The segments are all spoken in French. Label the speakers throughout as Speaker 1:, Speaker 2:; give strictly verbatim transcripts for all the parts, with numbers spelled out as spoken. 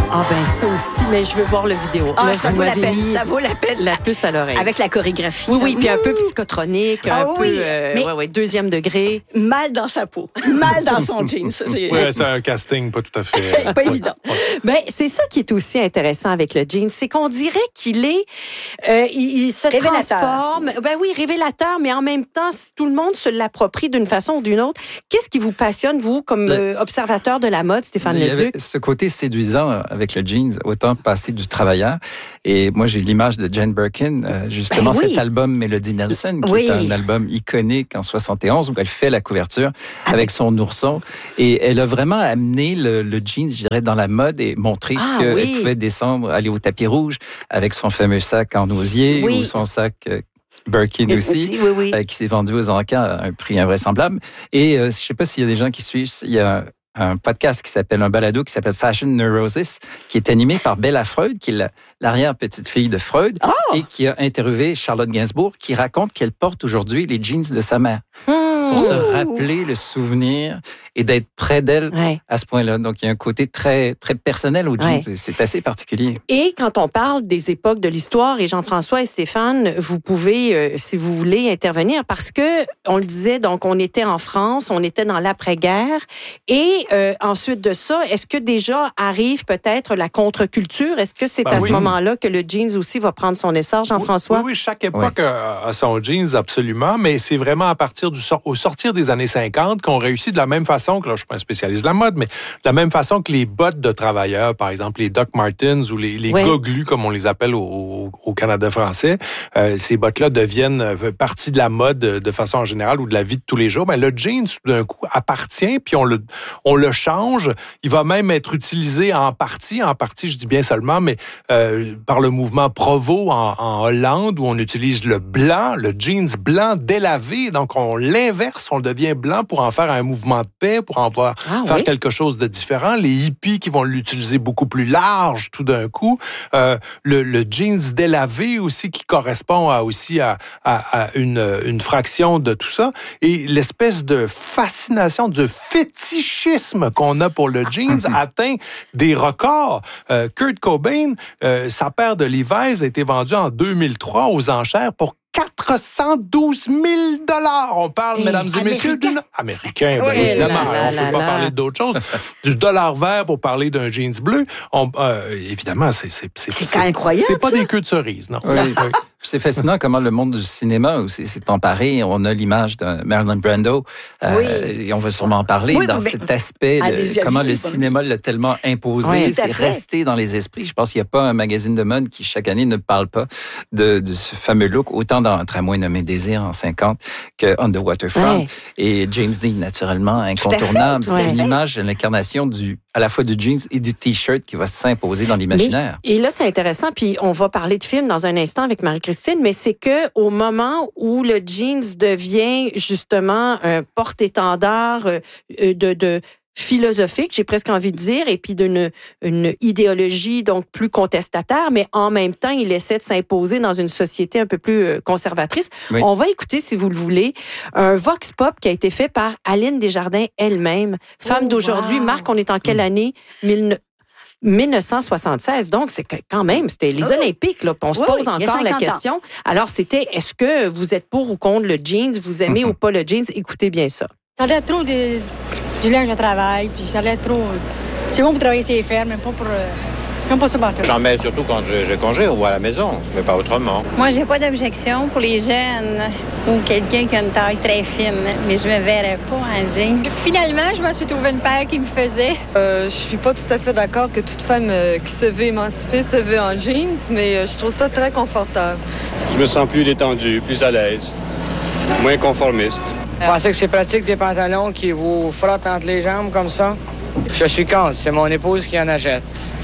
Speaker 1: Ah ben ça aussi, mais je veux voir le vidéo.
Speaker 2: Ah,
Speaker 1: Là,
Speaker 2: ça
Speaker 1: vous
Speaker 2: vaut la
Speaker 1: m'avez
Speaker 2: peine,
Speaker 1: mis
Speaker 2: ça vaut la peine.
Speaker 1: La puce à l'oreille.
Speaker 2: Avec la chorégraphie.
Speaker 1: Oui, oui,
Speaker 2: là.
Speaker 1: puis un peu psychotronique,
Speaker 2: Ah
Speaker 1: un
Speaker 2: oui,
Speaker 1: peu euh,
Speaker 2: mais-
Speaker 1: ouais, ouais, deuxième degré.
Speaker 2: Mal dans sa peau, mal dans son jeans. Ça, c'est
Speaker 3: Oui, c'est un casting pas tout à fait...
Speaker 2: pas évident.
Speaker 1: Ben c'est ça qui est aussi intéressant avec le jean, c'est qu'on dirait qu'il est, euh, il, il se
Speaker 2: Révélateur.
Speaker 1: transforme. Ben oui, révélateur, mais en même temps, si tout le monde se l'approprie d'une façon ou d'une autre. Qu'est-ce qui vous passionne, vous, comme
Speaker 4: Le-
Speaker 1: euh, observateur de la mode, Stéphane
Speaker 4: Il y avait
Speaker 1: Leduc?
Speaker 4: ce côté séduisant avec le jeans, autant passer du travailleur. Et moi, j'ai l'image de Jane Birkin, euh, justement,
Speaker 2: Ben oui.
Speaker 4: cet album Melody Nelson, qui
Speaker 2: Oui.
Speaker 4: est un album iconique en soixante et onze, où elle fait la couverture avec son ourson. Et elle a vraiment amené le, le jeans, je dirais, dans la mode et montré
Speaker 1: Ah,
Speaker 4: qu'elle
Speaker 1: oui.
Speaker 4: pouvait descendre, aller au tapis rouge avec son fameux sac en osier
Speaker 2: Oui.
Speaker 4: ou son sac euh, Birkin aussi.
Speaker 2: Oui, oui.
Speaker 4: Euh, qui s'est vendu aux encans à un prix invraisemblable. Et euh, je ne sais pas s'il y a des gens qui suivent, il y a un podcast qui s'appelle, un balado qui s'appelle Fashion Neurosis, qui est animé par Bella Freud, qui est la- l'arrière-petite-fille de Freud,
Speaker 2: Oh!
Speaker 4: et qui a interviewé Charlotte Gainsbourg, qui raconte qu'elle porte aujourd'hui les jeans de sa mère, pour se rappeler le souvenir et d'être près d'elle
Speaker 1: Ouais.
Speaker 4: à ce point-là. Donc, il y a un côté très, très personnel aux jeans.
Speaker 1: Ouais.
Speaker 4: C'est- C'est assez particulier.
Speaker 1: Et quand on parle des époques de l'histoire, et Jean-François et Stéphane, vous pouvez, euh, si vous voulez, intervenir parce que, on le disait, donc on était en France, on était dans l'après-guerre. Et euh, ensuite de ça, est-ce que déjà arrive peut-être la contre-culture? Est-ce que c'est
Speaker 3: Ben
Speaker 1: à
Speaker 3: oui.
Speaker 1: ce moment-là que le jeans aussi va prendre son essor, Jean-François?
Speaker 3: Oui, oui, chaque époque a a son jeans, absolument, mais c'est vraiment à partir du sor- au sortir des années cinquante qu'on réussit de la même façon que, là, je ne suis pas un spécialiste de la mode, mais de la même façon que les bottes de travailleurs, par exemple les Doc Martens ou les, les
Speaker 1: Ouais.
Speaker 3: goglus, comme on les appelle au, au- au Canada français, euh, ces bottes-là deviennent euh, partie de la mode euh, de façon générale ou de la vie de tous les jours. Ben, le jeans, tout d'un coup, appartient, puis on le, on le change. Il va même être utilisé en partie, en partie, je dis bien seulement, mais euh, par le mouvement Provo en, en Hollande, où on utilise le blanc, le jeans blanc délavé. Donc, on l'inverse, on le devient blanc pour en faire un mouvement de paix, pour en voir,
Speaker 1: Ah,
Speaker 3: faire
Speaker 1: oui?
Speaker 3: quelque chose de différent. Les hippies qui vont l'utiliser beaucoup plus large tout d'un coup. Euh, le, le jeans délavé aussi qui correspond à, aussi à, à, à une, une fraction de tout ça. Et l'espèce de fascination, de fétichisme qu'on a pour le jeans atteint des records. Euh, Kurt Cobain, euh, sa paire de Levi's a été vendue en deux mille trois aux enchères pour quatre cent douze mille dollars. On parle,
Speaker 1: Et
Speaker 3: mesdames et messieurs,
Speaker 2: américain.
Speaker 3: d'une... Américain, bien
Speaker 1: Oui,
Speaker 3: évidemment.
Speaker 1: là, là,
Speaker 3: on ne peut
Speaker 1: là,
Speaker 3: pas
Speaker 1: là.
Speaker 3: parler d'autre chose. Du dollar vert pour parler d'un jeans bleu. On, euh, évidemment, c'est... C'est, c'est,
Speaker 2: C'est incroyable,
Speaker 3: C'est pas
Speaker 2: ça.
Speaker 3: des queues de cerise, non.
Speaker 4: Oui.
Speaker 3: Oui.
Speaker 4: C'est fascinant comment le monde du cinéma aussi s'est emparé. On a l'image de Marlon Brando. Euh,
Speaker 2: Oui.
Speaker 4: Et on va sûrement en parler
Speaker 2: Oui,
Speaker 4: dans
Speaker 2: mais-
Speaker 4: cet aspect, de
Speaker 2: Allez-y,
Speaker 4: comment
Speaker 2: allez-y,
Speaker 4: le
Speaker 2: allez-y.
Speaker 4: cinéma l'a tellement imposé.
Speaker 1: Oui,
Speaker 2: tout à
Speaker 4: c'est
Speaker 2: fait.
Speaker 4: resté dans les esprits. Je pense qu'il n'y a pas un magazine de mode qui, chaque année, ne parle pas de, de ce fameux look, autant dans un tramway nommé Désir en cinquante que Underwater Front.
Speaker 1: Ouais.
Speaker 4: Et James Dean, naturellement, incontournable.
Speaker 2: tout à
Speaker 4: C'est
Speaker 1: fait.
Speaker 4: l'image, l'incarnation du, à la fois du jeans et du T-shirt qui va s'imposer dans l'imaginaire.
Speaker 1: Et là, c'est intéressant, puis on va parler de film dans un instant avec Marie-Christine, mais c'est que au moment où le jeans devient justement un porte-étendard euh, de, de philosophique, j'ai presque envie de dire, et puis d'une une idéologie donc plus contestataire, mais en même temps, il essaie de s'imposer dans une société un peu plus euh, conservatrice.
Speaker 4: Oui.
Speaker 1: On va écouter, si vous le voulez, un vox pop qui a été fait par Aline Desjardins elle-même, femme
Speaker 2: Oh,
Speaker 1: d'aujourd'hui.
Speaker 2: wow.
Speaker 1: Marc, on est en quelle année? Mille- mille neuf cent soixante-seize, donc c'est que- quand même, c'était les
Speaker 2: Oui.
Speaker 1: Olympiques, là, puis on se
Speaker 2: Oui,
Speaker 1: pose
Speaker 2: oui, il y a
Speaker 1: encore la
Speaker 2: cinquante ans.
Speaker 1: question. Alors, c'était, est-ce que vous êtes pour ou contre le jeans, vous aimez ou pas le jeans? Écoutez bien ça.
Speaker 5: Ça allait trop des- du linge de travail, puis ça allait trop. C'est bon pour travailler sur les fermes, mais pas pour. euh, même pas se battre.
Speaker 6: J'en mets surtout quand j'ai j'ai congé ou à la maison, mais pas autrement.
Speaker 7: Moi, j'ai pas d'objection pour les jeunes ou quelqu'un qui a une taille très fine, mais je me verrais pas en jean.
Speaker 5: Finalement, je me suis trouvé une paire qui me faisait.
Speaker 8: Euh, je suis pas tout à fait d'accord que toute femme euh, qui se veut émanciper se veut en jeans, mais euh, je trouve ça très confortable.
Speaker 6: Je me sens plus détendu, plus à l'aise, moins conformiste.
Speaker 9: Vous pensez que c'est pratique des pantalons qui vous frottent entre les jambes comme ça? Je suis contre. C'est mon épouse qui en achète.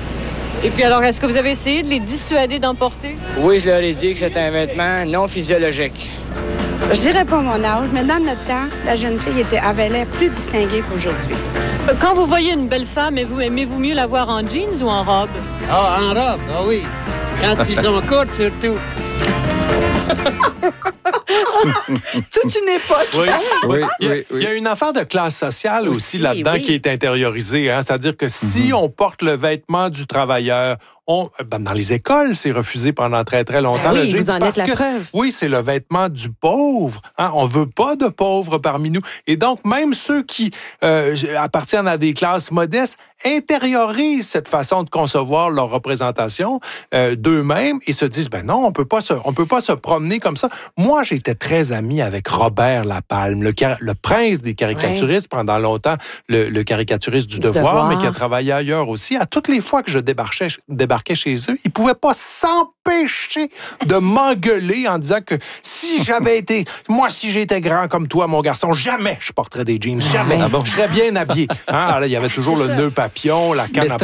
Speaker 10: Et puis alors, est-ce que vous avez essayé de les dissuader d'en porter?
Speaker 9: Oui, je leur ai dit que c'est un vêtement non physiologique.
Speaker 7: Je dirais pas mon âge, mais dans notre temps, la jeune fille était, avait l'air plus distinguée qu'aujourd'hui.
Speaker 10: Quand vous voyez une belle femme, aimez-vous, aimez-vous mieux la voir en jeans ou en robe?
Speaker 11: Ah, en robe, ah oui. Quand ils sont courtes, surtout.
Speaker 2: Toute une époque.
Speaker 3: Oui.
Speaker 4: Oui,
Speaker 3: Il y, a,
Speaker 4: oui, oui.
Speaker 3: il y a une affaire de classe sociale aussi,
Speaker 2: Aussi,
Speaker 3: là-dedans
Speaker 2: oui.
Speaker 3: qui est intériorisée. Hein? C'est-à-dire que si
Speaker 4: Mm-hmm.
Speaker 3: on porte le vêtement du travailleur, on, ben dans les écoles, c'est refusé pendant très, très longtemps.
Speaker 1: Ben oui,
Speaker 3: le jeans,
Speaker 1: vous en
Speaker 3: parce
Speaker 1: êtes la
Speaker 3: que,
Speaker 1: preuve.
Speaker 3: Oui, c'est le vêtement du pauvre. Hein? On veut pas de pauvres parmi nous. Et donc, même ceux qui euh, appartiennent à des classes modestes intériorisent cette façon de concevoir leur représentation euh, d'eux-mêmes et se disent, ben non, on peut pas se, on peut pas se promener comme ça. Moi, j'étais très ami avec Robert Lapalme, le, car- le prince des caricaturistes ouais. pendant longtemps, le, le caricaturiste du, du devoir, devoir, mais qui a travaillé ailleurs aussi. À toutes les fois que je débarquais, débarquais chez eux, ils pouvaient pas s'empêcher de m'engueuler en disant que si j'avais été, moi, si j'étais grand comme toi, mon garçon, jamais je porterais des jeans, jamais.
Speaker 4: Ah bon?
Speaker 3: Je serais bien habillé. Hein? Alors là, il y avait toujours le nœud papillon, la canne à